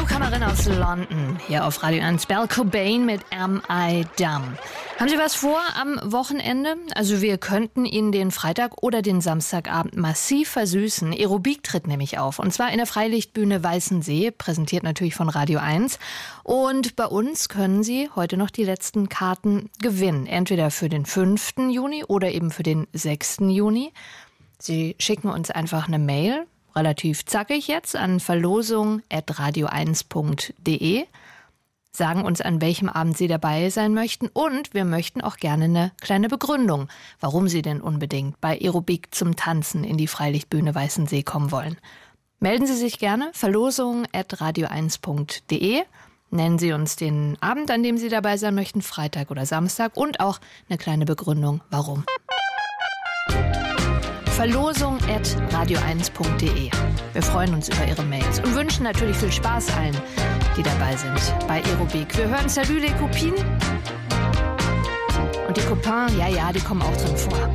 Newcomerin aus London, hier auf Radio 1. Belle Cobain mit Am I Dumb. Haben Sie was vor am Wochenende? Also wir könnten Ihnen den Freitag oder den Samstagabend massiv versüßen. Aerobik tritt nämlich auf. Und zwar in der Freilichtbühne Weißensee, präsentiert natürlich von Radio 1. Und bei uns können Sie heute noch die letzten Karten gewinnen. Entweder für den 5. Juni oder eben für den 6. Juni. Sie schicken uns einfach eine Mail, relativ zackig jetzt, an verlosung@radio1.de. Sagen uns, an welchem Abend Sie dabei sein möchten. Und wir möchten auch gerne eine kleine Begründung, warum Sie denn unbedingt bei Aerobik zum Tanzen in die Freilichtbühne Weißensee kommen wollen. Melden Sie sich gerne, verlosung@radio1.de. Nennen Sie uns den Abend, an dem Sie dabei sein möchten, Freitag oder Samstag, und auch eine kleine Begründung, warum. Verlosung@radio1.de. Wir freuen uns über Ihre Mails und wünschen natürlich viel Spaß allen, die dabei sind bei Aerobik. Wir hören Salut les Copines. Und die Copains, ja, die kommen auch drin vor.